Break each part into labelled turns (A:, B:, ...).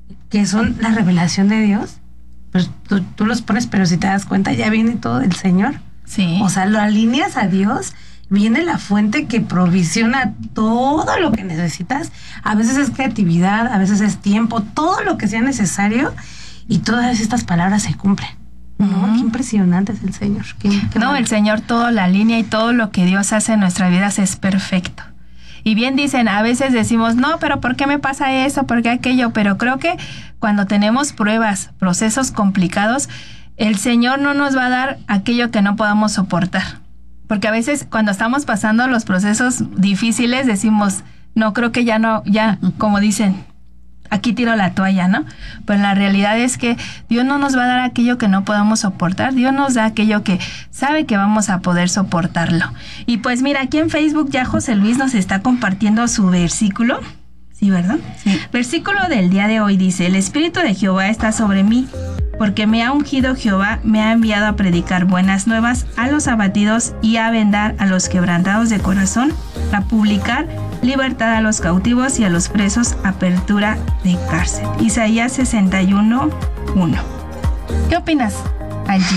A: que son la revelación de Dios, pues tú los pones, pero si te das cuenta ya viene todo del Señor.
B: Sí.
A: O sea, lo alineas a Dios, viene la fuente que provisiona todo lo que necesitas. A veces es creatividad, a veces es tiempo, todo lo que sea necesario, y todas estas palabras se cumplen. ¿No? Qué impresionante es el Señor.
B: No, el Señor todo la línea y todo lo que Dios hace en nuestras vidas es perfecto. Y bien dicen, a veces decimos, no, pero ¿por qué me pasa eso? ¿Por qué aquello? Pero creo que cuando tenemos pruebas, procesos complicados, el Señor no nos va a dar aquello que no podamos soportar. Porque a veces cuando estamos pasando los procesos difíciles decimos, no, creo que ya no, ya, como dicen, aquí tiro la toalla, ¿no? Pero la realidad es que Dios no nos va a dar aquello que no podamos soportar. Dios nos da aquello que sabe que vamos a poder soportarlo. Y pues mira, aquí en Facebook ya José Luis nos está compartiendo su versículo. Sí, ¿verdad?
C: Sí.
B: Versículo del día de hoy dice, el Espíritu de Jehová está sobre mí, porque me ha ungido Jehová, me ha enviado a predicar buenas nuevas a los abatidos y a vendar a los quebrantados de corazón, a publicar libertad a los cautivos y a los presos, apertura de cárcel. Isaías 61:1. ¿Qué opinas, Angie?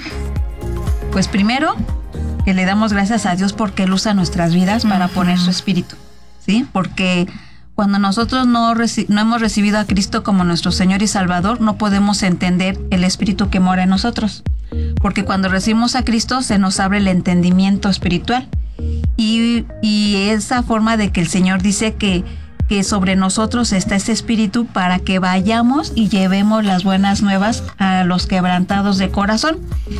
C: Pues primero, que le damos gracias a Dios porque Él usa nuestras vidas para poner su espíritu, ¿sí? Porque cuando nosotros no hemos recibido a Cristo como nuestro Señor y Salvador, no podemos entender el espíritu que mora en nosotros. Porque cuando recibimos a Cristo se nos abre el entendimiento espiritual. Y esa forma de que el Señor dice que sobre nosotros está ese espíritu para que vayamos y llevemos las buenas nuevas a los quebrantados de corazón.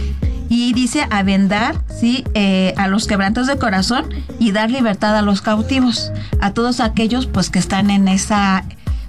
C: Y dice a vendar, ¿sí? A los quebrantados de corazón y dar libertad a los cautivos, a todos aquellos pues que están en esa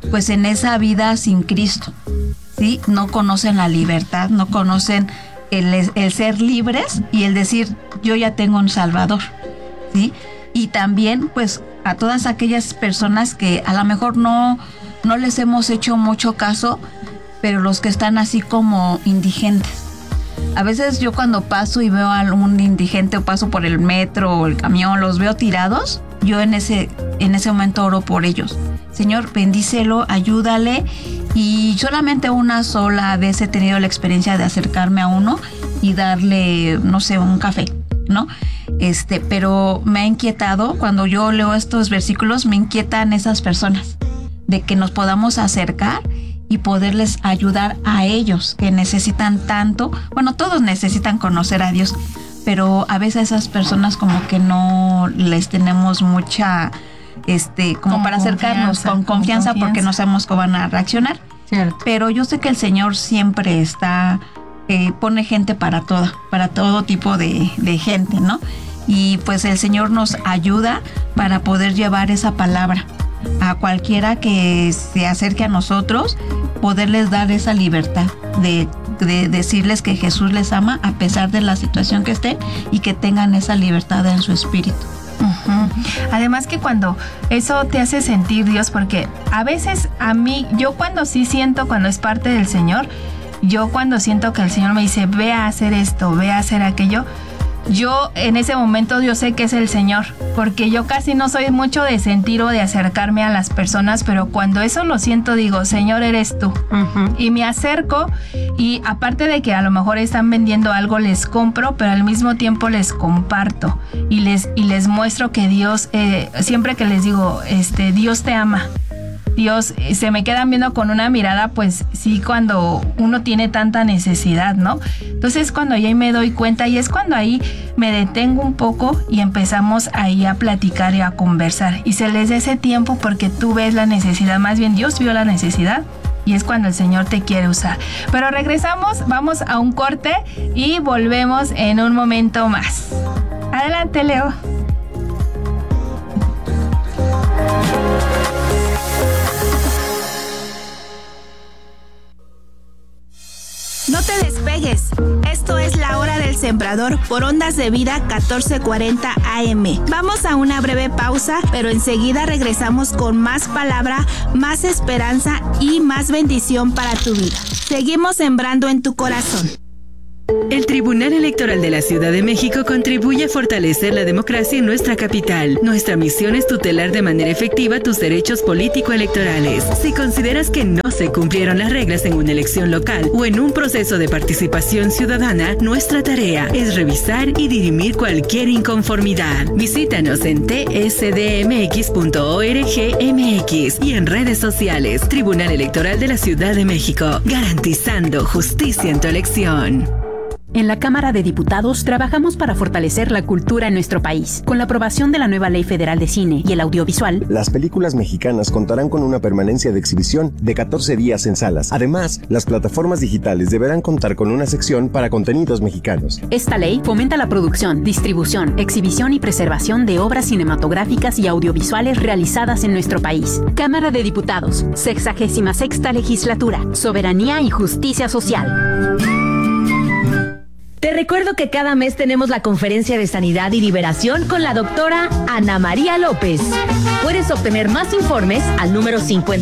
C: vida sin Cristo, ¿sí? No conocen la libertad, no conocen el ser libres y el decir yo ya tengo un Salvador, ¿sí? Y también pues a todas aquellas personas que a lo mejor no les hemos hecho mucho caso, pero los que están así como indigentes. A veces yo cuando paso y veo a algún indigente o paso por el metro o el camión, los veo tirados, yo en ese momento oro por ellos. Señor, bendícelo, ayúdale. Y solamente una sola vez he tenido la experiencia de acercarme a uno y darle, no sé, un café, ¿no? Pero me ha inquietado, cuando yo leo estos versículos, me inquietan esas personas, de que nos podamos acercar y poderles ayudar a ellos que necesitan tanto. Bueno, todos necesitan conocer a Dios, pero a veces esas personas como que no les tenemos mucha, como para acercarnos con confianza porque no sabemos cómo van a reaccionar.
A: Cierto.
C: Pero yo sé que el Señor siempre pone gente para todo tipo de gente, ¿no? Y pues el Señor nos ayuda para poder llevar esa palabra a cualquiera que se acerque a nosotros, poderles dar esa libertad de decirles que Jesús les ama a pesar de la situación que estén y que tengan esa libertad en su espíritu.
B: Uh-huh. Además que cuando eso te hace sentir Dios, porque a veces yo cuando sí siento, cuando es parte del Señor, yo cuando siento que el Señor me dice, ve a hacer esto, ve a hacer aquello, yo en ese momento yo sé que es el Señor, porque yo casi no soy mucho de sentir o de acercarme a las personas, pero cuando eso lo siento digo, Señor, eres tú. Uh-huh. Y me acerco y aparte de que a lo mejor están vendiendo algo, les compro, pero al mismo tiempo les comparto y les muestro que Dios, siempre que les digo, Dios te ama. Dios, se me quedan viendo con una mirada, pues sí, cuando uno tiene tanta necesidad, ¿no? Entonces cuando ahí me doy cuenta y es cuando ahí me detengo un poco y empezamos ahí a platicar y a conversar y se les da ese tiempo porque tú ves la necesidad, más bien Dios vio la necesidad y es cuando el Señor te quiere usar. Pero regresamos, vamos a un corte y volvemos en un momento más. Adelante, Leo.
D: No te despegues. Esto es La Hora del Sembrador por Ondas de Vida 1440 AM. Vamos a una breve pausa, pero enseguida regresamos con más palabra, más esperanza y más bendición para tu vida. Seguimos sembrando en tu corazón.
E: El Tribunal Electoral de la Ciudad de México contribuye a fortalecer la democracia en nuestra capital. Nuestra misión es tutelar de manera efectiva tus derechos político-electorales. Si consideras que no se cumplieron las reglas en una elección local o en un proceso de participación ciudadana, nuestra tarea es revisar y dirimir cualquier inconformidad. Visítanos en tsdmx.org.mx y en redes sociales. Tribunal Electoral de la Ciudad de México, garantizando justicia en tu elección.
F: En la Cámara de Diputados trabajamos para fortalecer la cultura en nuestro país. Con la aprobación de la nueva Ley Federal de Cine y el Audiovisual,
G: las películas mexicanas contarán con una permanencia de exhibición de 14 días en salas. Además, las plataformas digitales deberán contar con una sección para contenidos mexicanos.
F: Esta ley fomenta la producción, distribución, exhibición y preservación de obras cinematográficas y audiovisuales realizadas en nuestro país. Cámara de Diputados, 66ª Legislatura, Soberanía y Justicia Social.
H: Te recuerdo que cada mes tenemos la conferencia de Sanidad y Liberación con la doctora Ana María López. Puedes obtener más informes al número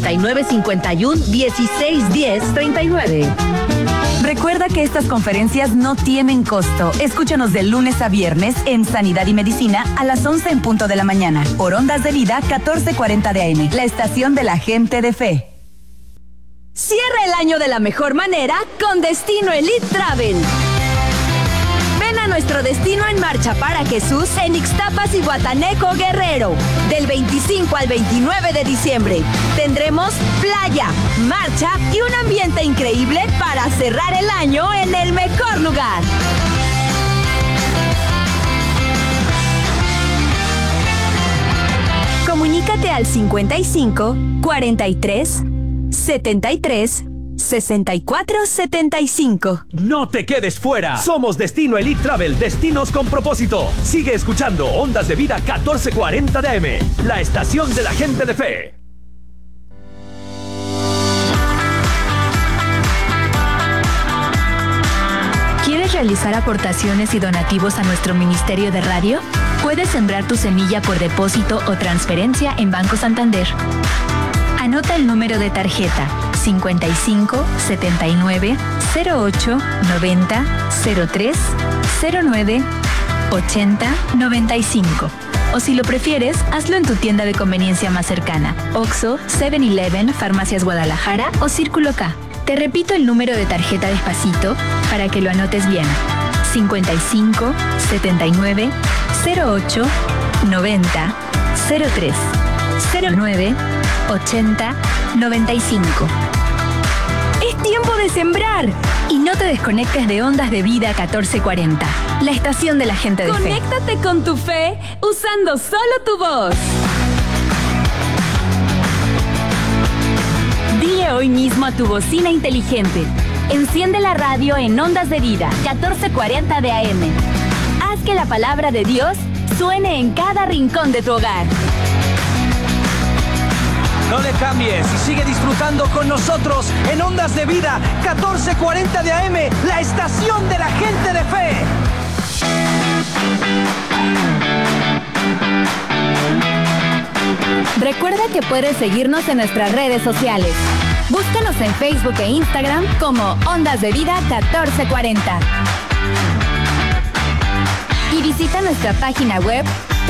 H: 5951-1610-39.
I: Recuerda que estas conferencias no tienen costo. Escúchanos de lunes a viernes en Sanidad y Medicina a las 11 en punto de la mañana. Por Ondas de Vida 1440 de AM, la estación de la gente de fe.
H: Cierra el año de la mejor manera con Destino Elite Travel. Ven a nuestro Destino en Marcha para Jesús en Ixtapas y Guataneco, Guerrero. Del 25 al 29 de diciembre. Tendremos playa, marcha y un ambiente increíble para cerrar el año en el mejor lugar. Comunícate al 55 43 73 6475.
J: No te quedes fuera. Somos Destino Elite Travel, destinos con propósito. Sigue escuchando Ondas de Vida 1440 de AM, la estación de la gente de fe.
K: ¿Quieres realizar aportaciones y donativos a nuestro Ministerio de Radio? Puedes sembrar tu semilla por depósito o transferencia en Banco Santander. Anota el número de tarjeta 55 79 08 90 03 09 80 95. O si lo prefieres, hazlo en tu tienda de conveniencia más cercana: Oxxo, 7-Eleven, Farmacias Guadalajara o Círculo K. Te repito el número de tarjeta despacito para que lo anotes bien: 55 79 08 90 03 09 80 95. Es tiempo de sembrar. Y no te desconectes de Ondas de Vida 1440, la estación de la gente de fe.
H: Conéctate con tu fe usando solo tu voz. Dile hoy mismo a tu bocina inteligente: enciende la radio en Ondas de Vida 1440 de AM. Haz que la palabra de Dios suene en cada rincón de tu hogar.
J: No le cambies y sigue disfrutando con nosotros en Ondas de Vida 1440 de AM, la estación de la gente de fe.
H: Recuerda que puedes seguirnos en nuestras redes sociales. Búscanos en Facebook e Instagram como Ondas de Vida 1440. Y visita nuestra página web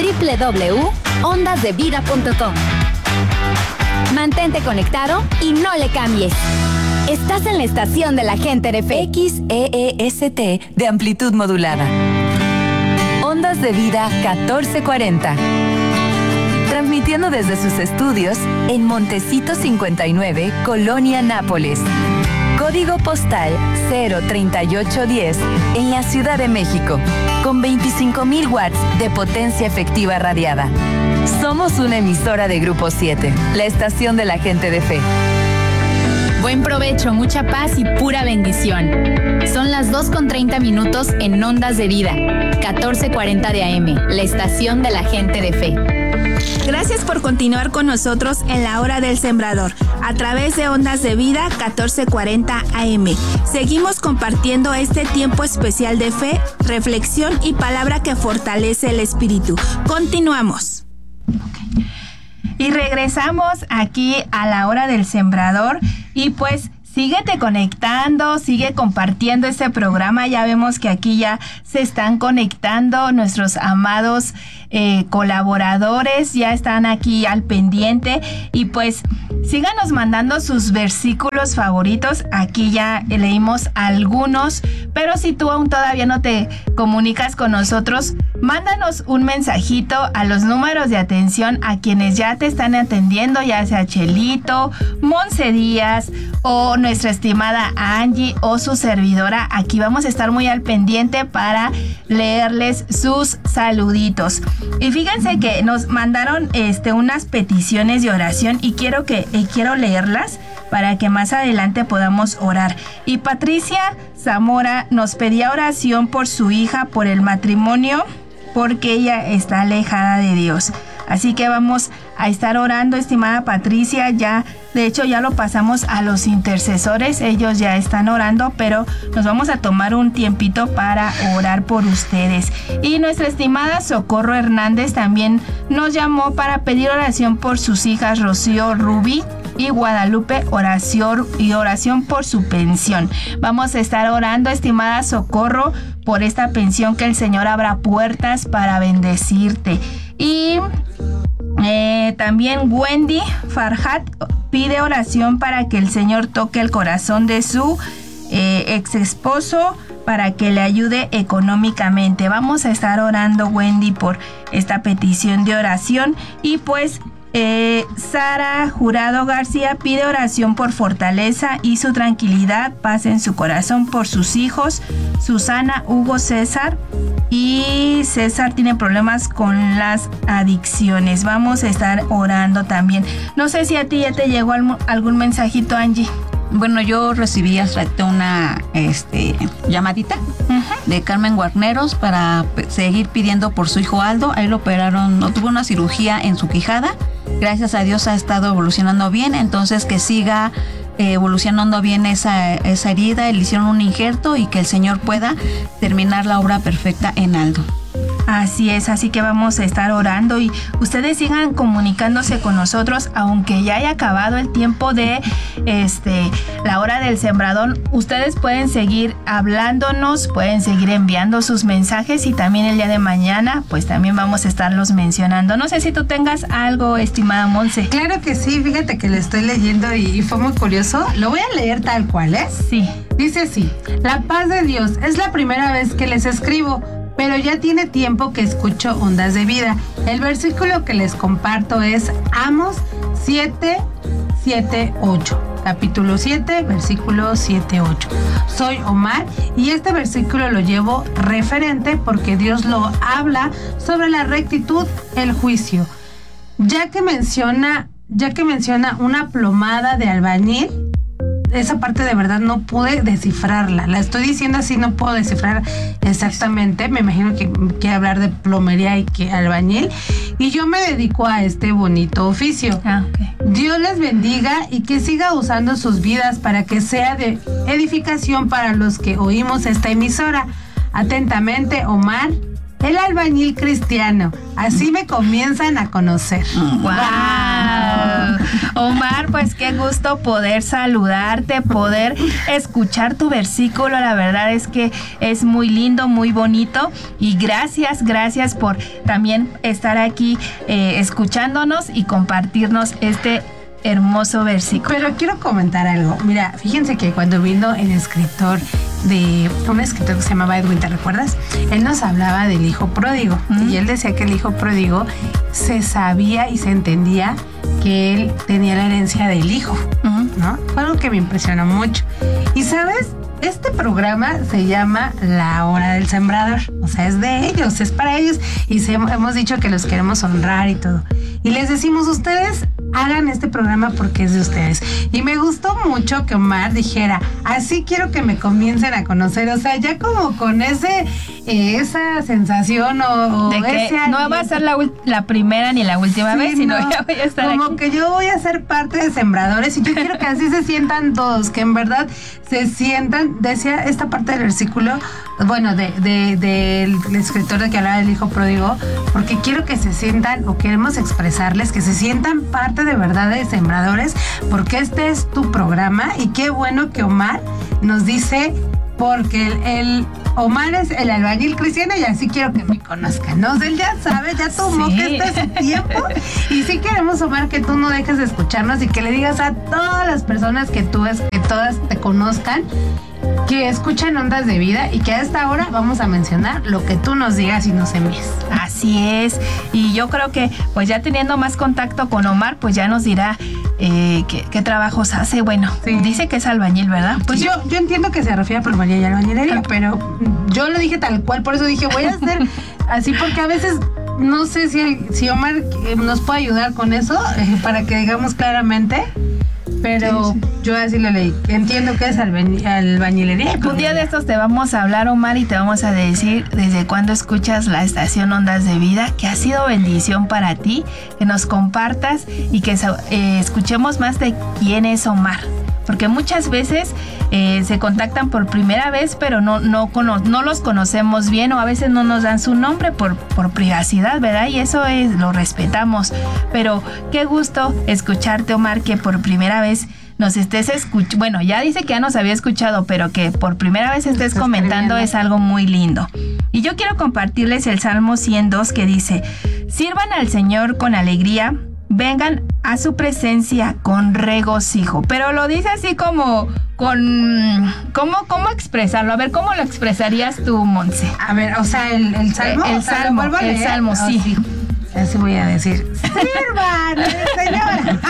H: www.ondasdevida.com. Mantente conectado y no le cambies. Estás en la estación de la gente de fe.
I: XEEST de amplitud modulada. Ondas de Vida 1440. Transmitiendo desde sus estudios en Montecito 59, Colonia Nápoles. Código postal 03810 en la Ciudad de México. Con 25,000 watts de potencia efectiva radiada. Somos una emisora de Grupo 7, la estación de la gente de fe.
B: Buen provecho, mucha paz y pura bendición. Son las 2:30 en Ondas de Vida, 1440 de AM, la estación de la gente de fe.
D: Gracias por continuar con nosotros en la hora del sembrador, a través de Ondas de Vida 1440 AM. Seguimos compartiendo este tiempo especial de fe, reflexión y palabra que fortalece el espíritu. Continuamos.
B: Y regresamos aquí a la hora del sembrador y pues síguete conectando, sigue compartiendo este programa. Ya vemos que aquí ya se están conectando nuestros amados colaboradores, ya están aquí al pendiente. Y pues síganos mandando sus versículos favoritos. Aquí ya leímos algunos, pero si tú aún todavía no te comunicas con nosotros, mándanos un mensajito a los números de atención a quienes ya te están atendiendo, ya sea Chelito, Monse Díaz o nuestra estimada Angie o su servidora. Aquí vamos a estar muy al pendiente para leerles sus saluditos. Y fíjense que nos mandaron unas peticiones de oración y quiero leerlas para que más adelante podamos orar. Y Patricia Zamora nos pedía oración por su hija, por el matrimonio, porque ella está alejada de Dios. Así que vamos a estar orando, estimada Patricia. Ya, de hecho, ya lo pasamos a los intercesores. Ellos ya están orando, pero nos vamos a tomar un tiempito para orar por ustedes. Y nuestra estimada Socorro Hernández también nos llamó para pedir oración por sus hijas Rocío Rubí y Guadalupe, oración por su pensión. Vamos a estar orando, estimada Socorro, por esta pensión, que el Señor abra puertas para bendecirte. Y también Wendy Farhat pide oración para que el Señor toque el corazón de su ex esposo para que le ayude económicamente. Vamos a estar orando, Wendy, por esta petición de oración. Y pues Sara Jurado García pide oración por fortaleza y su tranquilidad, paz en su corazón por sus hijos, Susana, Hugo, César. Y César tiene problemas con las adicciones. Vamos a estar orando también. No sé si a ti ya te llegó algún mensajito, Angie.
C: Bueno, yo recibí hasta una llamadita de Carmen Guarneros para seguir pidiendo por su hijo Aldo. Ahí lo operaron, no tuvo una cirugía en su quijada. Gracias a Dios ha estado evolucionando bien, entonces que siga evolucionando bien esa herida. Le hicieron un injerto y que el Señor pueda terminar la obra perfecta en Aldo.
B: Así es, así que vamos a estar orando y ustedes sigan comunicándose con nosotros, aunque ya haya acabado el tiempo de la hora del sembrador. Ustedes pueden seguir hablándonos, pueden seguir enviando sus mensajes y también el día de mañana pues también vamos a estarlos mencionando. No sé si tú tengas algo, estimada Monse.
A: Claro que sí, fíjate que lo estoy leyendo y fue muy curioso. Lo voy a leer tal cual, ¿eh?
B: Sí.
A: Dice así: la paz de Dios, es la primera vez que les escribo, pero ya tiene tiempo que escucho Ondas de Vida. El versículo que les comparto es Amos 7:7-8. Capítulo 7, versículo 7-8. Soy Omar y este versículo lo llevo referente porque Dios lo habla sobre la rectitud, el juicio. Ya que menciona una plomada de albañil, esa parte de verdad no pude descifrarla. La estoy diciendo así, no puedo descifrar exactamente. Me imagino que quiere hablar de plomería y que albañil. Y yo me dedico a este bonito oficio.
B: Okay.
A: Dios les bendiga y que siga usando sus vidas para que sea de edificación para los que oímos esta emisora. Atentamente, Omar, el albañil cristiano. Así me comienzan a conocer.
B: ¡Wow! Omar, pues qué gusto poder saludarte, poder escuchar tu versículo. La verdad es que es muy lindo, muy bonito. Y gracias por también estar aquí escuchándonos y compartirnos este hermoso versículo.
A: Pero quiero comentar algo. Mira, fíjense que cuando vino un escritor que se llamaba Edwin, ¿te recuerdas? Él nos hablaba del hijo pródigo. Y él decía que el hijo pródigo se sabía y se entendía que él tenía la herencia del hijo, ¿no? Fue algo que me impresionó mucho. Y ¿sabes? Este programa se llama La Hora del Sembrador. O sea, es de ellos, es para ellos. Y hemos dicho que los queremos honrar y todo. Y les decimos, ustedes hagan este programa porque es de ustedes. Y me gustó mucho que Omar dijera, así quiero que me comiencen a conocer. O sea, ya como con esa sensación o
B: de que
A: ese
B: no va a ser la primera ni la última vez, sino ya voy a estar
A: como
B: aquí.
A: Que yo voy a ser parte de Sembradores y yo quiero que así se sientan todos, que en verdad se sientan. Decía esta parte del versículo, bueno, del escritor de que hablaba del hijo pródigo, porque quiero que se sientan, o queremos expresarles que se sientan parte parte de verdad de Sembradores, porque este es tu programa y qué bueno que Omar nos dice, porque el Omar es el albañil cristiano y así quiero que me conozcan, ¿no? O sea, él ya sabe, ya tomó que este es su tiempo y sí queremos, Omar, que tú no dejes de escucharnos y que le digas a todas las personas que todas te conozcan, que escuchen Ondas de Vida y que a esta hora vamos a mencionar lo que tú nos digas y nos envíes.
B: Así es, y yo creo que pues ya teniendo más contacto con Omar, pues ya nos dirá qué trabajos hace. Bueno, dice que es albañil, ¿verdad?
A: Pues yo entiendo que se refiere a plomería y albañilería, pero yo lo dije tal cual, por eso dije voy a hacer así, porque a veces no sé si Omar nos puede ayudar con eso, para que digamos claramente. Pero yo así lo leí. Entiendo que es albañilería.
B: Un día de estos te vamos a hablar, Omar, y te vamos a decir desde cuándo escuchas la estación Ondas de Vida, que ha sido bendición para ti, que nos compartas y que escuchemos más de quién es Omar. Porque muchas veces se contactan por primera vez, pero no los conocemos bien, o a veces no nos dan su nombre por privacidad, ¿verdad? Y eso lo respetamos. Pero qué gusto escucharte, Omar, que por primera vez nos estés escuchando. Bueno, ya dice que ya nos había escuchado, pero que por primera vez estés comentando es algo muy lindo. Y yo quiero compartirles el Salmo 102 que dice: sirvan al Señor con alegría, vengan a su presencia con regocijo. Pero lo dice así como ¿cómo expresarlo? A ver, ¿cómo lo expresarías tú, Montse?
A: A ver, o sea, el Salmo.
B: El Salmo, sí.
A: Así voy a decir. ¡Sirvan, Señor!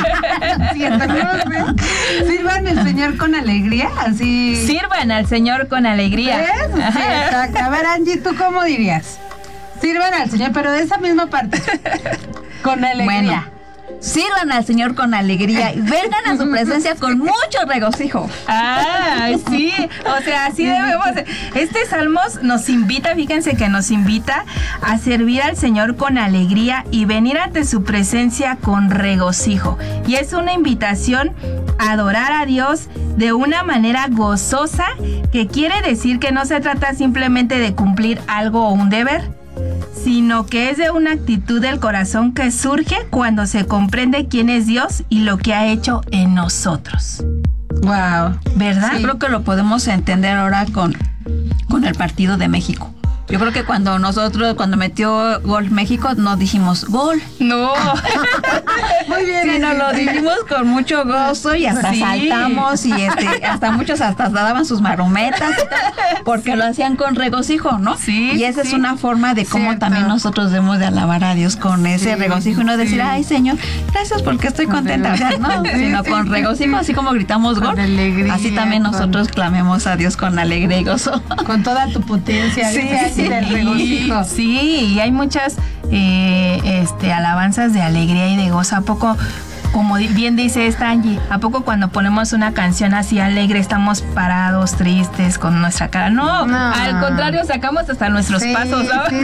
A: Sirvan al Señor con alegría, así.
B: Sirvan al Señor con alegría.
A: ¿Ves? Sí, exacto. A ver, Angie, ¿tú cómo dirías? Sirvan al Señor, pero de esa misma parte. Con alegría.
C: Bueno. Sirvan al Señor con alegría y vengan a su presencia con mucho regocijo.
B: Ah, sí, o sea, así debemos. Este Salmos nos invita, fíjense que nos invita a servir al Señor con alegría y venir ante su presencia con regocijo. Y es una invitación a adorar a Dios de una manera gozosa, que quiere decir que no se trata simplemente de cumplir algo o un deber, sino que es de una actitud del corazón que surge cuando se comprende quién es Dios y lo que ha hecho en nosotros.
A: Wow,
C: ¿verdad? Sí. Creo que lo podemos entender ahora con el partido de México. Yo creo que cuando metió gol México, no dijimos gol.
B: No.
A: Muy bien.
C: Sí, nos lo dijimos con mucho gozo y hasta saltamos y hasta muchos hasta daban sus marometas y tal, porque lo hacían con regocijo, ¿no?
B: Sí.
C: Y esa es una forma de cómo también nosotros debemos de alabar a Dios con ese regocijo y no decir, ay, Señor, gracias porque estoy contenta. O sea, no, sino con regocijo, así como gritamos gol.
A: Alegría,
C: así también nosotros clamemos a Dios con alegría y gozo.
A: Con toda tu potencia.
B: Sí.
A: Del regocijo.
B: Sí, y hay muchas alabanzas de alegría y de gozo. ¿A poco, como bien dice esta Angie, a poco cuando ponemos una canción así alegre estamos parados, tristes, con nuestra cara? No, al contrario, sacamos hasta nuestros pasos, ¿no?
A: Sí.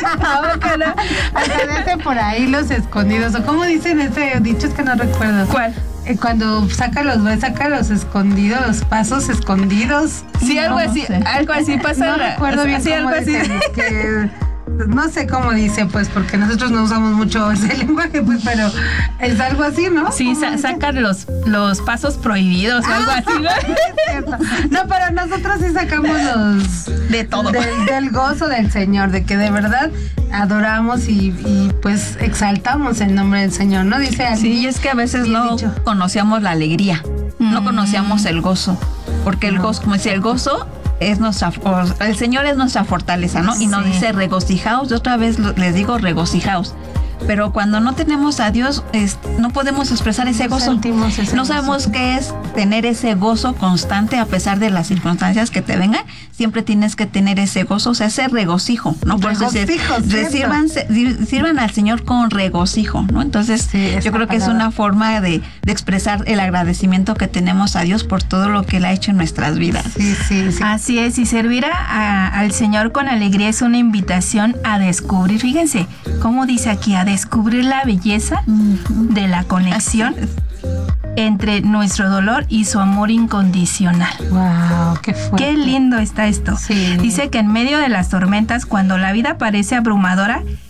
A: Hasta por ahí los escondidos, o como dicen ese dicho, es que no recuerdo.
B: ¿Cuál?
A: Cuando saca los escondidos, los pasos escondidos.
B: Sí, algo así pasa.
A: No recuerdo bien cómo dicen, no sé cómo dice, pues, porque nosotros no usamos mucho ese lenguaje, pues, pero es algo así, ¿no?
B: Sí, sacan los pasos prohibidos o algo así, ¿no?
A: Es cierto. No, pero nosotros sí sacamos
B: de todo.
A: Del gozo del Señor, de que de verdad adoramos y pues exaltamos el nombre del Señor, ¿no? Dice así.
C: Sí, y es que a veces no conocíamos la alegría, no conocíamos el gozo, porque el gozo, como decía, el gozo es el Señor es nuestra fortaleza, ¿no? Y nos dice regocijaos, yo otra vez les digo regocijaos. Pero cuando no tenemos a Dios, no podemos expresar ese gozo. No sabemos qué es tener ese gozo constante a pesar de las circunstancias que te vengan. Siempre tienes que tener ese gozo, o sea, ese regocijo, ¿no? Por eso sirvan al Señor con regocijo, ¿no? Entonces, yo creo que es una forma de expresar el agradecimiento que tenemos a Dios por todo lo que Él ha hecho en nuestras vidas.
A: Sí.
B: Así es, y servir al Señor con alegría es una invitación a descubrir, fíjense, cómo dice aquí, a descubrir la belleza de la conexión entre nuestro dolor y su amor incondicional.
A: ¡Wow! ¡Qué fuerte!
B: ¡Qué lindo está esto!
A: Sí.
B: Dice que en medio de las tormentas, cuando la vida parece abrumadora,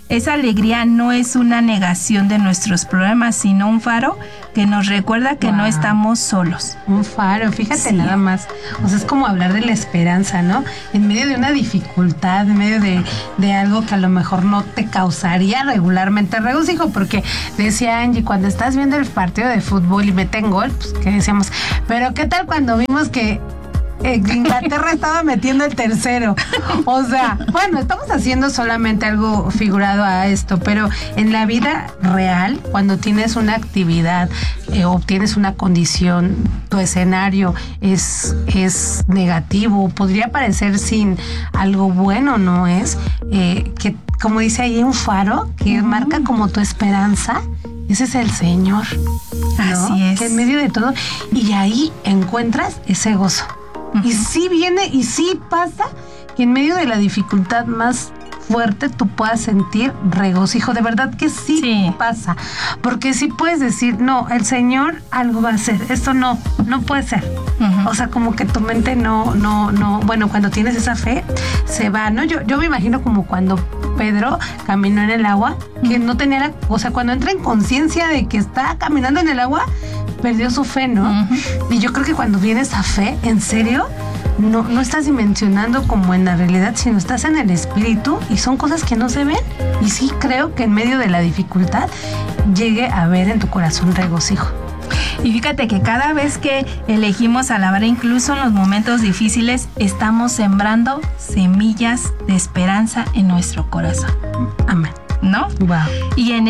B: esa alegría no es una negación de nuestros problemas, sino un faro que nos recuerda que no estamos solos.
A: Un faro, fíjate nada más. O sea, es como hablar de la esperanza, ¿no? En medio de una dificultad, en medio de algo que a lo mejor no te causaría regularmente regocijo, porque decía Angie, cuando estás viendo el partido de fútbol y meten gol, pues que decíamos, pero ¿qué tal cuando vimos que Inglaterra estaba metiendo el tercero? O sea, bueno, estamos haciendo solamente algo figurado a esto, pero en la vida real, cuando tienes una actividad o tienes una condición, tu escenario es negativo, podría parecer sin algo bueno, ¿no es? Que como dice ahí, un faro que marca como tu esperanza. Ese es el Señor, ¿no?
B: Así es.
A: Que en medio de todo, y ahí encuentras ese gozo. Y sí viene y sí pasa que en medio de la dificultad más fuerte tú puedas sentir regocijo. De verdad que sí pasa. Porque sí puedes decir, no, el Señor algo va a hacer. Esto no puede ser. O sea, como que tu mente no. Bueno, cuando tienes esa fe, se va, ¿no? Yo me imagino como cuando Pedro caminó en el agua, que no tenía o sea, cuando entra en conciencia de que está caminando en el agua, perdió su fe, ¿no? Y yo creo que cuando viene esa fe, en serio, no estás dimensionando como en la realidad, sino estás en el espíritu y son cosas que no se ven. Y sí creo que en medio de la dificultad llegue a ver en tu corazón regocijo.
B: Y fíjate que cada vez que elegimos alabar, incluso en los momentos difíciles, estamos sembrando semillas de esperanza en nuestro corazón.
A: Amén.
B: ¿No?
A: Wow.
B: Y en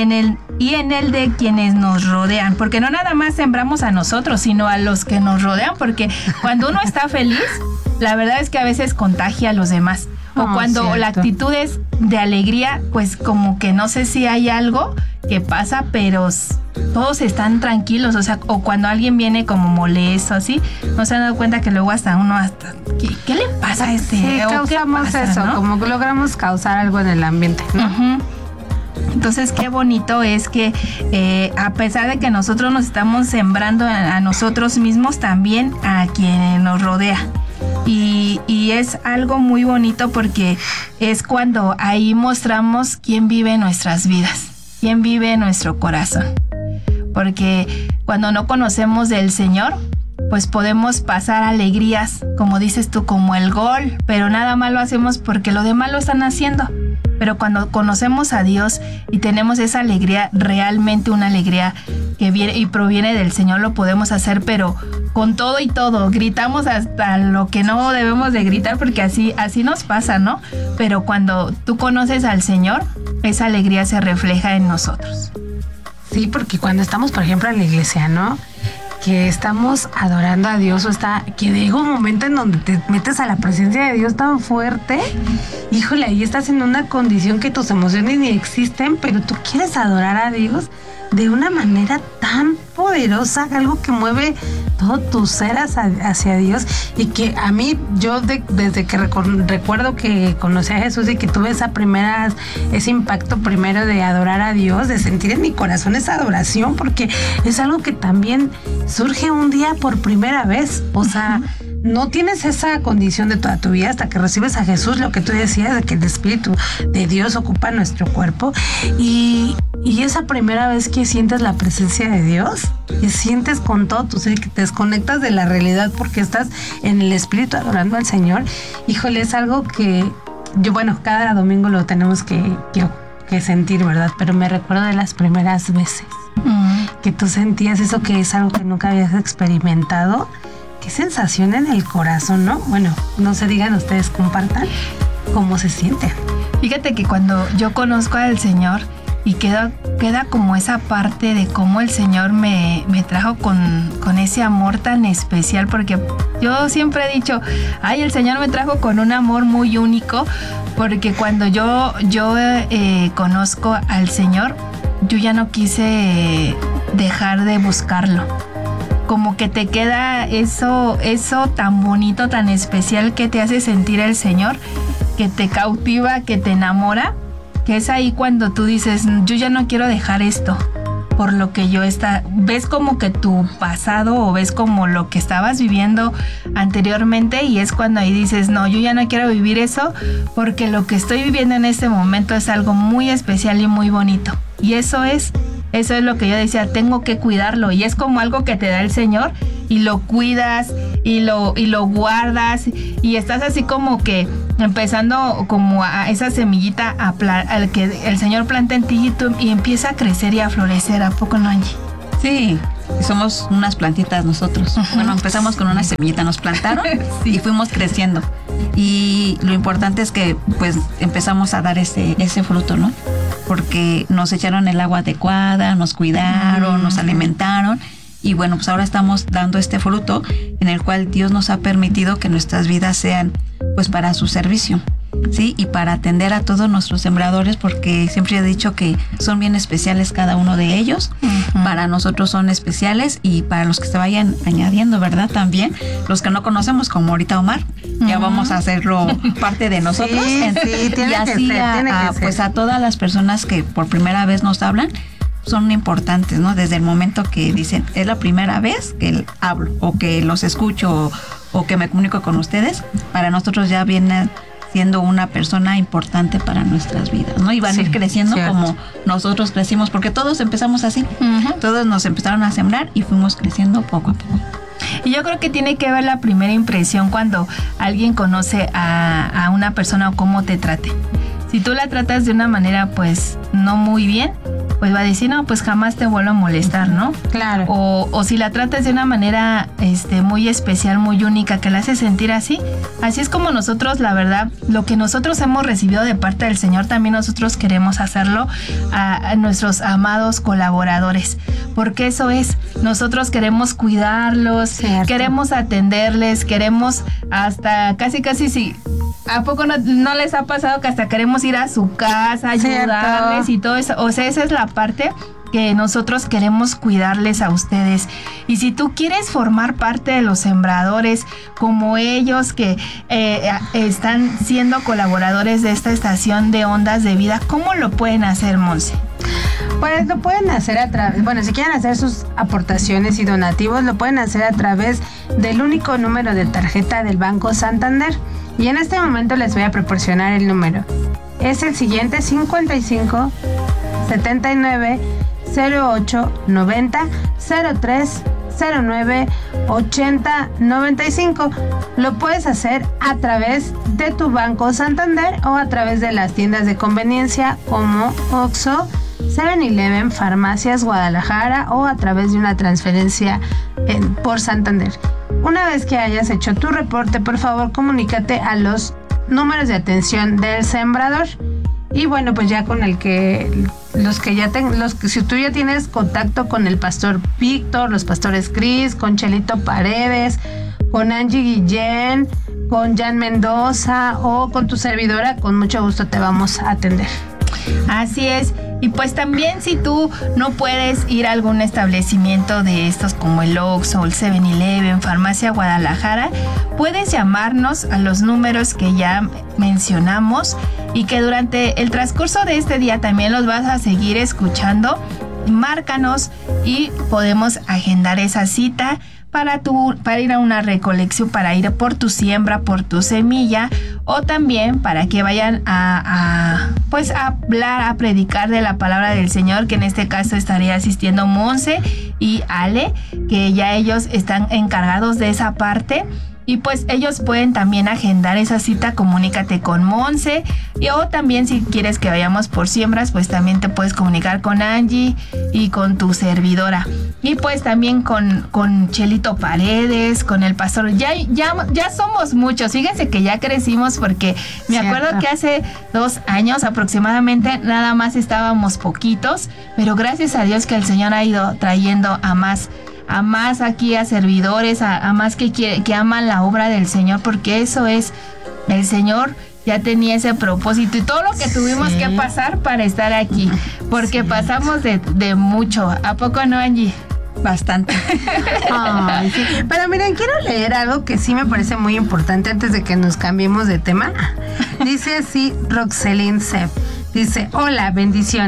B: el de quienes nos rodean, porque no nada más sembramos a nosotros, sino a los que nos rodean, porque cuando uno está feliz, la verdad es que a veces contagia a los demás. O cuando
A: cierto.
B: La actitud es de alegría, pues como que no sé si hay algo que pasa, pero todos están tranquilos, o sea, o cuando alguien viene como molesto, así, no se han dado cuenta que luego hasta uno ¿qué le pasa a este?
A: Sí, causamos
B: pasa,
A: eso,
B: ¿no?
A: como que logramos causar algo en el ambiente, ¿no?
B: Uh-huh. Entonces, qué bonito es que a pesar de que nosotros nos estamos sembrando a nosotros mismos, también a quien nos rodea. Y es algo muy bonito porque es cuando ahí mostramos quién vive en nuestras vidas, quién vive en nuestro corazón. Porque cuando no conocemos del Señor, pues podemos pasar alegrías, como dices tú, como el gol, pero nada más lo hacemos porque lo demás lo están haciendo. Pero cuando conocemos a Dios y tenemos esa alegría, realmente una alegría que viene y proviene del Señor, lo podemos hacer, pero con todo y todo. Gritamos hasta lo que no debemos de gritar, porque así nos pasa, ¿no? Pero cuando tú conoces al Señor, esa alegría se refleja en nosotros.
A: Sí, porque cuando estamos, por ejemplo, en la iglesia, ¿no? Que estamos adorando a Dios, que llega un momento en donde te metes a la presencia de Dios tan fuerte, híjole, ahí estás en una condición que tus emociones ni existen, pero tú quieres adorar a Dios de una manera tan poderosa, algo que mueve todo tu ser hacia Dios, y que a mí, yo desde que recuerdo que conocí a Jesús y que tuve ese impacto primero de adorar a Dios, de sentir en mi corazón esa adoración, porque es algo que también surge un día por primera vez, o sea, no tienes esa condición de toda tu vida hasta que recibes a Jesús, lo que tú decías, de que el Espíritu de Dios ocupa nuestro cuerpo, y esa primera vez que sientes la presencia de Dios, que sientes con todo tu ser, que te desconectas de la realidad porque estás en el Espíritu adorando al Señor, híjole, es algo que cada domingo lo tenemos que sentir, ¿verdad? Pero me recuerdo de las primeras veces que tú sentías eso, que es algo que nunca habías experimentado. Qué sensación en el corazón, ¿no? Bueno, no se digan ustedes, compartan cómo se sienten.
B: Fíjate que cuando yo conozco al Señor y queda como esa parte de cómo el Señor me trajo con ese amor tan especial, porque yo siempre he dicho, el Señor me trajo con un amor muy único, porque cuando yo conozco al Señor, yo ya no quise dejar de buscarlo. Como que te queda eso tan bonito, tan especial, que te hace sentir el Señor, que te cautiva, que te enamora, que es ahí cuando tú dices, yo ya no quiero dejar esto. por lo que ves como que tu pasado o ves como lo que estabas viviendo anteriormente, y es cuando ahí dices, no, yo ya no quiero vivir eso porque lo que estoy viviendo en este momento es algo muy especial y muy bonito. Y eso es lo que yo decía, tengo que cuidarlo, y es como algo que te da el Señor y lo cuidas y lo guardas, y estás así como que empezando como a esa semillita al que el Señor planta en ti y empieza a crecer y a florecer. ¿A poco no, Angie?
C: Sí, somos unas plantitas nosotros. Bueno, empezamos con una semillita, nos plantaron y fuimos creciendo. Y lo importante es que pues empezamos a dar ese fruto, ¿no? Porque nos echaron el agua adecuada, nos cuidaron, nos alimentaron. Y bueno, pues ahora estamos dando este fruto en el cual Dios nos ha permitido que nuestras vidas sean pues para su servicio, ¿sí? Y para atender a todos nuestros sembradores, porque siempre he dicho que son bien especiales cada uno de ellos. Para nosotros son especiales, y para los que se vayan añadiendo, ¿verdad? También los que no conocemos, como ahorita Omar, ya vamos a hacerlo parte de nosotros.
A: Sí,
C: y así pues a todas las personas que por primera vez nos hablan, son importantes, ¿no? Desde el momento que dicen, es la primera vez que hablo o que los escucho o que me comunico con ustedes, para nosotros ya viene siendo una persona importante para nuestras vidas, ¿no? Y van a ir creciendo como nosotros crecimos, porque todos empezamos así. Todos nos empezaron a sembrar y fuimos creciendo poco a poco.
B: Y yo creo que tiene que ver la primera impresión cuando alguien conoce a una persona o cómo te trate. Si tú la tratas de una manera pues no muy bien, pues va a decir, no, pues jamás te vuelvo a molestar, ¿no?
A: Claro.
B: O si la tratas de una manera muy especial, muy única, que la hace sentir así es como nosotros, la verdad, lo que nosotros hemos recibido de parte del Señor, también nosotros queremos hacerlo a nuestros amados colaboradores, porque eso es, nosotros queremos cuidarlos, queremos atenderles, queremos hasta casi si... ¿A poco no les ha pasado que hasta queremos ir a su casa, ayudarles y todo eso? O sea, esa es la parte que nosotros queremos cuidarles a ustedes. Y si tú quieres formar parte de los sembradores como ellos que están siendo colaboradores de esta estación de Ondas de Vida, ¿cómo lo pueden hacer, Monse?
A: Pues lo pueden hacer a través, si quieren hacer sus aportaciones y donativos, lo pueden hacer a través del único número de tarjeta del Banco Santander. Y en este momento les voy a proporcionar el número. Es el siguiente: 55 79 08 90 03 09 80 95. Lo puedes hacer a través de tu Banco Santander o a través de las tiendas de conveniencia como Oxxo, 7-Eleven, Farmacias Guadalajara, o a través de una transferencia por Santander. Una vez que hayas hecho tu reporte, por favor comunícate a los números de atención del sembrador. Y bueno, pues ya con el que si tú ya tienes contacto con el pastor Víctor, los pastores Cris, con Chelito Paredes, con Angie Guillén, con Jan Mendoza o con tu servidora, con mucho gusto te vamos a atender.
B: Así es. Y pues también si tú no puedes ir a algún establecimiento de estos como el Oxxo, el 7-Eleven, Farmacia Guadalajara, puedes llamarnos a los números que ya mencionamos y que durante el transcurso de este día también los vas a seguir escuchando. Márcanos y podemos agendar esa cita para ir a una recolección, para ir por tu siembra, por tu semilla, o también para que vayan a hablar, a predicar de la palabra del Señor, que en este caso estaría asistiendo Monse y Ale, que ya ellos están encargados de esa parte. Y pues ellos pueden también agendar esa cita, comunícate con Monse. O también si quieres que vayamos por siembras, pues también te puedes comunicar con Angie y con tu servidora. Y pues también con Chelito Paredes, con el pastor. Ya somos muchos. Fíjense que ya crecimos, porque me acuerdo que hace 2 años aproximadamente nada más estábamos poquitos. Pero gracias a Dios que el Señor ha ido trayendo a más aquí, a servidores, a más que aman la obra del Señor, porque eso es, el Señor ya tenía ese propósito y todo lo que tuvimos que pasar para estar aquí, porque pasamos de mucho. ¿A poco no, Angie?
C: Bastante.
A: Ay, sí. Pero miren, quiero leer algo que sí me parece muy importante antes de que nos cambiemos de tema. Dice así Roxelyn Sepp. Dice: hola, bendiciones.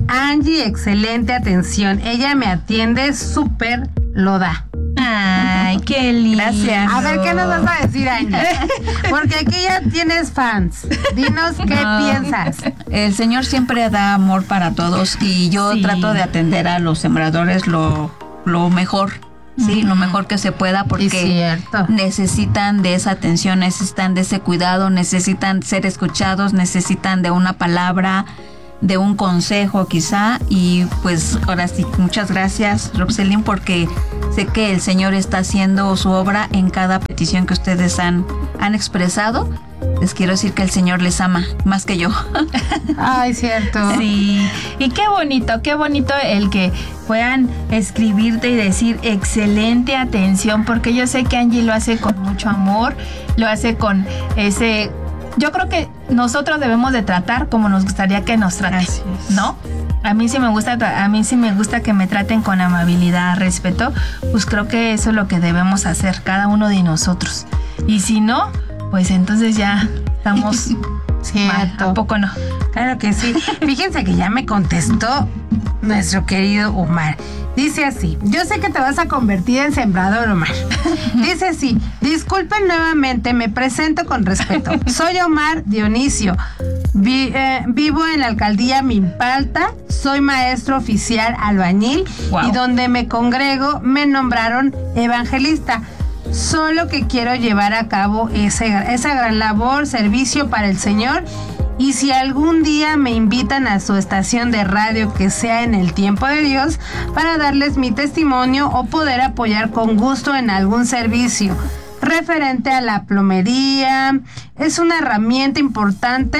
A: Angie, excelente atención. Ella me atiende súper, lo da.
B: Ay, qué lindo.
C: Gracias.
A: A ver, ¿qué nos vas a decir, Angie? Porque aquí ya tienes fans. Dinos qué piensas.
C: El Señor siempre da amor para todos y yo trato de atender a los sembradores lo mejor. Sí, lo mejor que se pueda, porque necesitan de esa atención, necesitan de ese cuidado, necesitan ser escuchados, necesitan de una palabra, de un consejo quizá. Y pues ahora sí, muchas gracias, Roxelín, porque sé que el Señor está haciendo su obra en cada petición que ustedes han expresado. Les quiero decir que el Señor les ama más que yo.
A: Ay, cierto.
B: Sí, y qué bonito el que puedan escribirte y decir excelente atención, porque yo sé que Angie lo hace con mucho amor, lo hace con ese... Yo creo que nosotros debemos de tratar como nos gustaría que nos traten, ¿no? A mí sí me gusta que me traten con amabilidad, respeto, pues creo que eso es lo que debemos hacer cada uno de nosotros. Y si no, pues entonces ya estamos mal. ¿A poco no?
A: Claro que sí. Fíjense que ya me contestó nuestro querido Omar. Dice así: yo sé que te vas a convertir en sembrador, Omar. Dice así: disculpen nuevamente, me presento con respeto. Soy Omar Dionisio. Vivo en la alcaldía Milpalta. Soy maestro oficial albañil. Wow. Y donde me congrego me nombraron evangelista. Solo que quiero llevar a cabo esa gran labor, servicio para el Señor. Y si algún día me invitan a su estación de radio, que sea en el tiempo de Dios, para darles mi testimonio o poder apoyar con gusto en algún servicio referente a la plomería, es una herramienta importante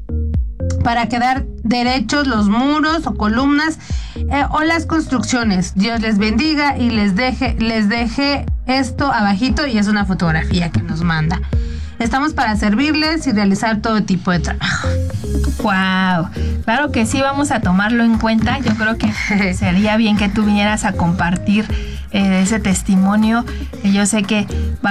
A: para quedar derechos los muros o columnas o las construcciones. Dios les bendiga y les deje esto abajito, y es una fotografía que nos manda. Estamos para servirles y realizar todo tipo de trabajo.
B: Wow, claro que sí, vamos a tomarlo en cuenta. Yo creo que sería bien que tú vinieras a compartir ese testimonio. Yo sé que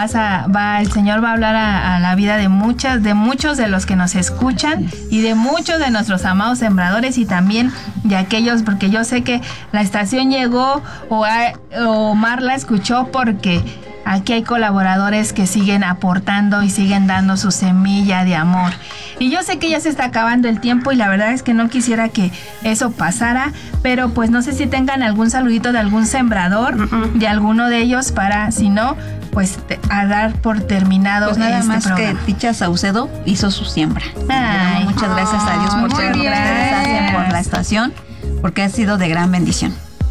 B: el Señor va a hablar a la vida de muchos de los que nos escuchan y de muchos de nuestros amados sembradores, y también de aquellos, porque yo sé que la estación llegó o Omar la escuchó porque aquí hay colaboradores que siguen aportando y siguen dando su semilla de amor. Y yo sé que ya se está acabando el tiempo y la verdad es que no quisiera que eso pasara, pero pues no sé si tengan algún saludito de algún sembrador, de alguno de ellos, para, si no, pues a dar por terminado
C: pues nada
B: este
C: más
B: programa.
C: Que Ticha Saucedo hizo su siembra.
B: Ay,
C: muchas gracias a Dios, muchas gracias por la estación, porque ha sido de gran bendición.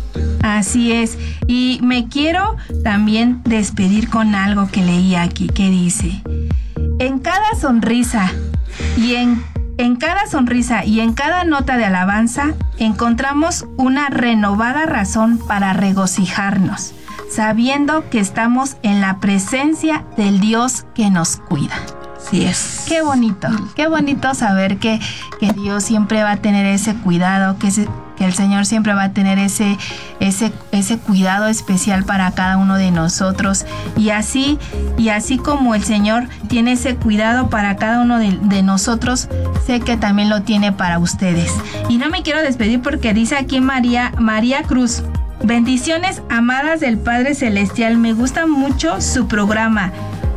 B: Así es. Y me quiero también despedir con algo que leí aquí, que dice: en cada sonrisa y en cada sonrisa y en cada nota de alabanza encontramos una renovada razón para regocijarnos, sabiendo que estamos en la presencia del Dios que nos cuida.
C: Así es.
B: Qué bonito saber que Dios siempre va a tener ese cuidado, que el Señor siempre va a tener ese cuidado especial para cada uno de nosotros. Y así como el Señor tiene ese cuidado para cada uno de nosotros, sé que también lo tiene para ustedes. Y no me quiero despedir porque dice aquí María Cruz: bendiciones amadas del Padre Celestial, me gusta mucho su programa.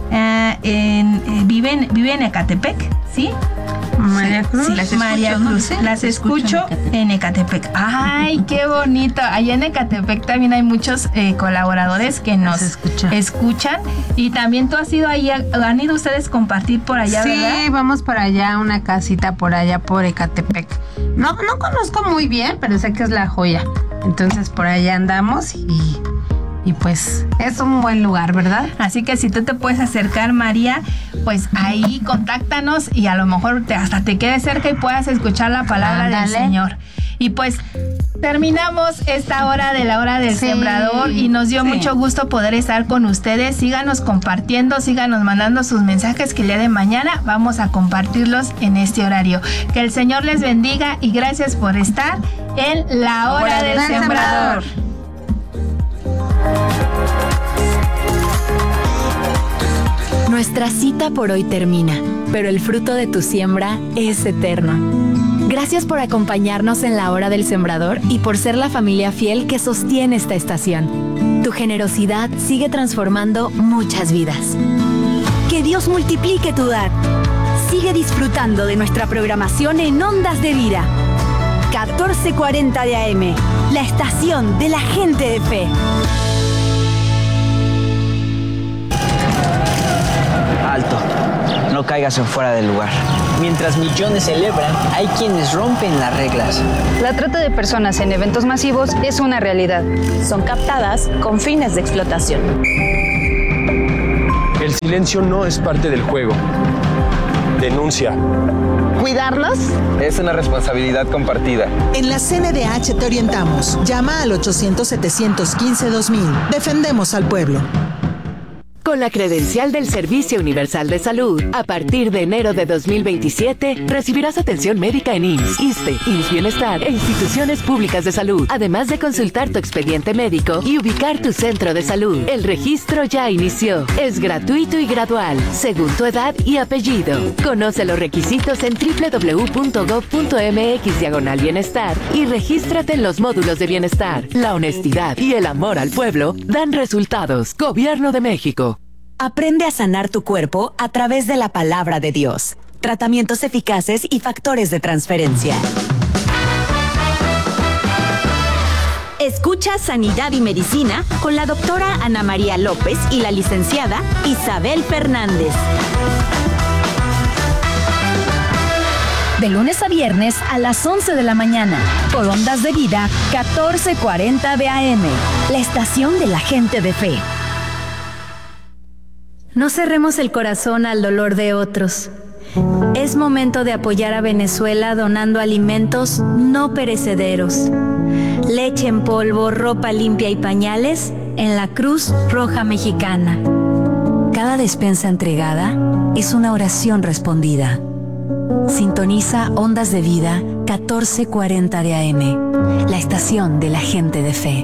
B: Vive en Ecatepec, ¿sí?
A: María Cruz.
B: Sí, María Cruz. ¿No? Las escucho en Ecatepec. Ay, qué bonito. Allá en Ecatepec también hay muchos colaboradores que nos escuchan. Y también tú has ido ahí, han ido ustedes compartir por allá,
A: sí,
B: ¿verdad?
A: Sí, vamos por allá, una casita por allá por Ecatepec. No conozco muy bien, pero sé que es La Joya. Entonces por allá andamos y pues es un buen lugar, ¿verdad?
B: Así que si tú te puedes acercar, María, pues ahí contáctanos y a lo mejor hasta te quedes cerca y puedas escuchar la palabra del Señor. Y pues terminamos esta hora de la hora del sembrador y nos dio mucho gusto poder estar con ustedes. Síganos compartiendo, síganos mandando sus mensajes, que el día de mañana vamos a compartirlos en este horario. Que el Señor les bendiga y gracias por estar en la hora del sembrador.
F: Nuestra cita por hoy termina, pero el fruto de tu siembra es eterno.
K: Gracias por acompañarnos en la hora del sembrador y por ser la familia fiel que sostiene esta estación. Tu generosidad sigue transformando muchas vidas.
H: Que Dios multiplique tu dar. Sigue disfrutando de nuestra programación en Ondas de Vida. 1440 de AM, la estación de la gente de fe.
L: Alto, no caigas en fuera del lugar. Mientras millones celebran, hay quienes rompen las reglas.
M: La trata de personas en eventos masivos es una realidad.
N: Son captadas con fines de explotación.
O: El silencio no es parte del juego. Denuncia.
P: ¿Cuidarlos?
Q: Es una responsabilidad compartida.
R: En la CNDH te orientamos. Llama al 800-715-2000. Defendemos al pueblo.
S: Con la credencial del Servicio Universal de Salud, a partir de enero de 2027, recibirás atención médica en IMSS, ISSSTE, IMSS Bienestar e instituciones públicas de salud, además de consultar tu expediente médico y ubicar tu centro de salud. El registro ya inició. Es gratuito y gradual, según tu edad y apellido. Conoce los requisitos en www.gov.mx/bienestar y regístrate en los módulos de bienestar. La honestidad y el amor al pueblo dan resultados. Gobierno de México.
H: Aprende a sanar tu cuerpo a través de la palabra de Dios. Tratamientos eficaces y factores de transferencia. Escucha Sanidad y Medicina con la doctora Ana María López y la licenciada Isabel Fernández.
T: De lunes a viernes a las 11 de la mañana, por Ondas de Vida 1440 de AM, la estación de la gente de fe.
U: No cerremos el corazón al dolor de otros. Es momento de apoyar a Venezuela donando alimentos no perecederos. Leche en polvo, ropa limpia y pañales en la Cruz Roja Mexicana. Cada despensa entregada es una oración respondida. Sintoniza Ondas de Vida 1440 de AM, la estación de la gente de fe.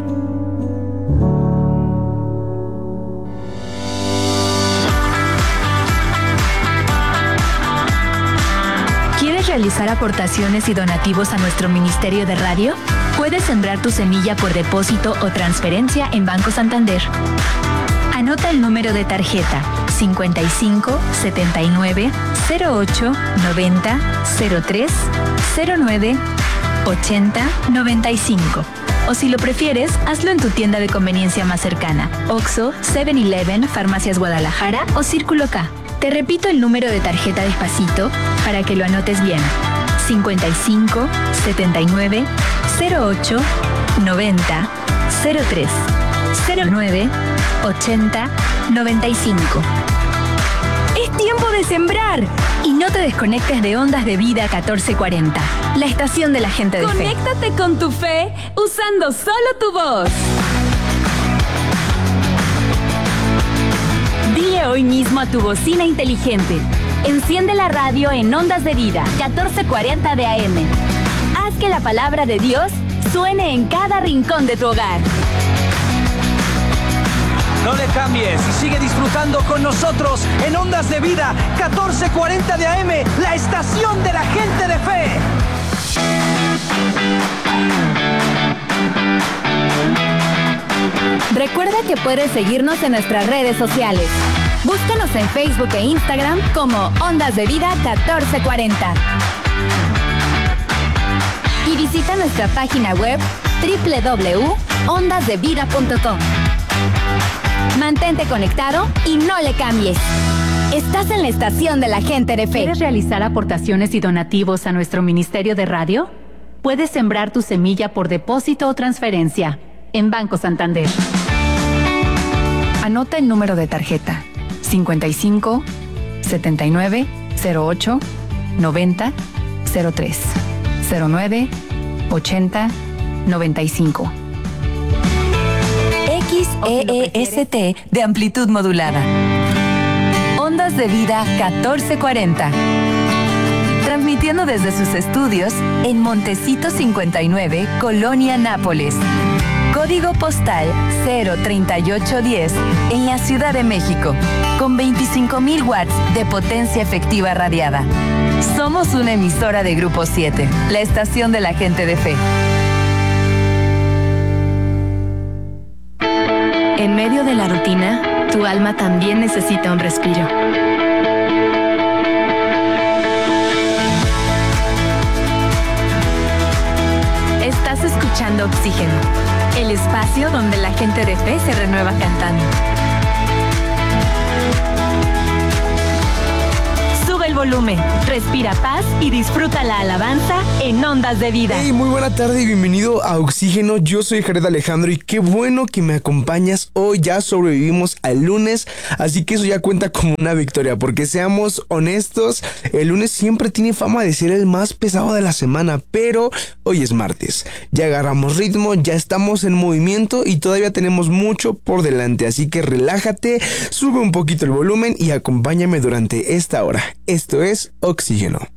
K: Realizar aportaciones y donativos a nuestro Ministerio de Radio? Puedes sembrar tu semilla por depósito o transferencia en Banco Santander. Anota el número de tarjeta 55 79 08 90 03 09 80 95. O si lo prefieres, hazlo en tu tienda de conveniencia más cercana: Oxxo, 7-Eleven, Farmacias Guadalajara o Círculo K. Te repito el número de tarjeta despacito para que lo anotes bien. 55 79 08 90 03 09 80 95.
T: Es tiempo de sembrar. Y no te desconectes de Ondas de Vida 1440, la estación de la gente de fe.
H: Conéctate con tu fe usando solo tu voz. Dile hoy mismo a tu bocina inteligente: enciende la radio en Ondas de Vida 1440 de AM. Haz que la palabra de Dios suene en cada rincón de tu hogar.
J: No le cambies y sigue disfrutando con nosotros en Ondas de Vida 1440 de AM, la estación de la gente de fe.
T: Recuerda que puedes seguirnos en nuestras redes sociales. Búscanos en Facebook e Instagram como Ondas de Vida 1440. Y visita nuestra página web www.ondasdevida.com. Mantente conectado y no le cambies. Estás en la estación de la gente de fe.
F: ¿Quieres realizar aportaciones y donativos a nuestro Ministerio de Radio? Puedes sembrar tu semilla por depósito o transferencia en Banco Santander.
B: Anota el número de tarjeta: 55 79 08 90 03 09 80 95.
I: XEEST de amplitud modulada. Ondas de Vida 1440. Transmitiendo desde sus estudios en Montecito 59, Colonia Nápoles. Código postal 03810 en la Ciudad de México, con 25,000 watts de potencia efectiva radiada. Somos una emisora de Grupo 7, la estación de la gente de fe.
K: En medio de la rutina, tu alma también necesita un respiro. Estás escuchando Oxígeno, el espacio donde la gente de fe se renueva cantando. Sube el volumen, respira paz y disfruta la alabanza en Ondas de Vida.
P: Hey, muy buena tarde y bienvenido a Oxígeno. Yo soy Jared Alejandro y qué bueno que me acompañas. Hoy ya sobrevivimos al lunes, así que eso ya cuenta como una victoria, porque seamos honestos, el lunes siempre tiene fama de ser el más pesado de la semana, pero hoy es martes. Ya agarramos ritmo, ya estamos en movimiento y todavía tenemos mucho por delante, así que relájate, sube un poquito el volumen y acompáñame durante esta hora. Esto es Oxígeno.